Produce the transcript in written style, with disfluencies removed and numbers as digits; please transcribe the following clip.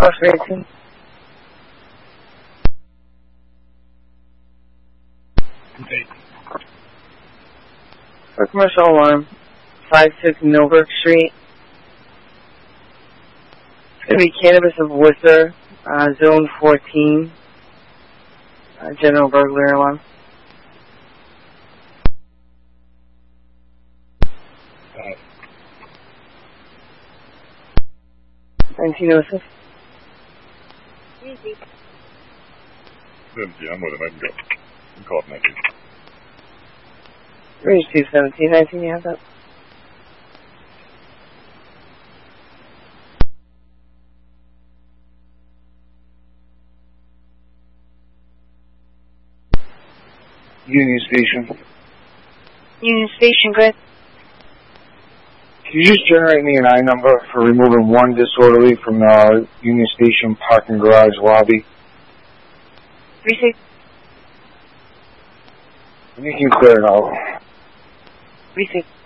18. Okay. For commercial alarm, 56 Millbrook Street. It's going to be Cannabis of Worcester, Zone 14, general burglary alarm. 1906. Easy. 17, I'm with him. I can go. You can call up 19. Range 217, 19, you have that? Union Station. Union Station, good. Can you just generate me an I number for removing one disorderly from the Union Station parking garage lobby? Receive. You can clear it out. Receive.